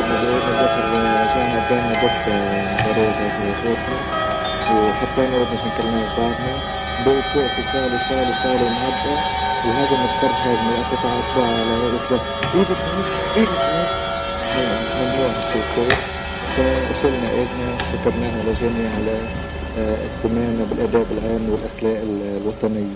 نتذكر رجعنا قدامنا ضفت غريب هيك صوتنا، وحطينا ودنا عشان كلنا بعضنا. بقيت وقفي سالي معدة، وهجمت فرد هجمة قطع إصبع على قلت له إيدك هيك ممنوع هالشي يصير. فشلنا إيدنا وشكرناها لجميع على اهتمامنا بالآداب العام والأخلاق الوطنية.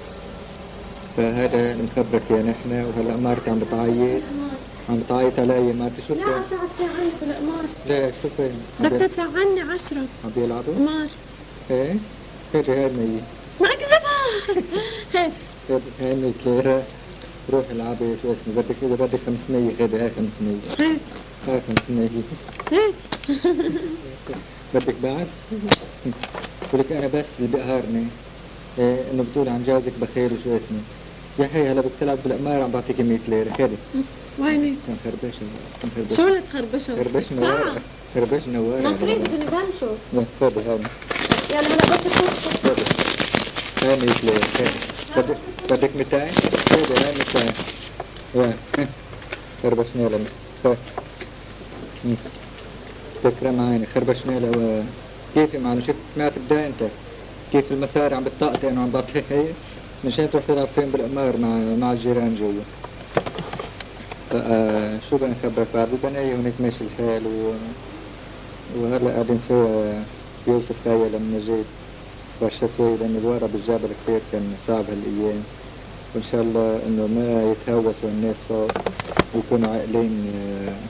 فهذا مخبرك يا نحن. وهلا مارتي عم بتعيط علي. مارتي شو لا قاعد في عني في القمار. لا شو فين؟ بدك تدفع عني 10. عم بيلعبوا؟ قمار. ايه؟ هاي 100. ما اكذبها. هيك. هاي 100 ليرة. روح العبي شو اسمه بدك. إذا بدك 500 خذي هاي 500. هات. هاي 500. هات. بدك بعد؟ ولك أنا بس اللي بقهرني إنه بتقول عن جوزك بخير وشو اسمه. يا حي هلا بدك تلعب بالقمار عم بعطيك 100 ليرة خذي. ويني؟ كان خربشة. شو اللي تخربشها؟ خربشنا ورقة. ما تريد بنبلشوا. لا خذي هاي. يلا هلا بس اشوف. خذي. هاي 100 ليرة خذي. بدك 200؟ خذي هاي 200. يا خربشنا لنا. فكرة معينة خربشنا له. كيف معنا شفت سمعت بداية انت كيف المسار عم بتطقطق وعم بعطيك هي مشان تروح تلعب فين بالقمار مع الجيران جوا. شو بدنا نخبرك بعد البنية هونيك ماشي الحال وهلا قاعدين فيها يوسف خايا لما جيت والشتوي لأن الورق بالجبل كثير كان صعب هالأيام. وإن شاء الله إنه ما يتهوسوا الناس فوق ويكونوا عاقلين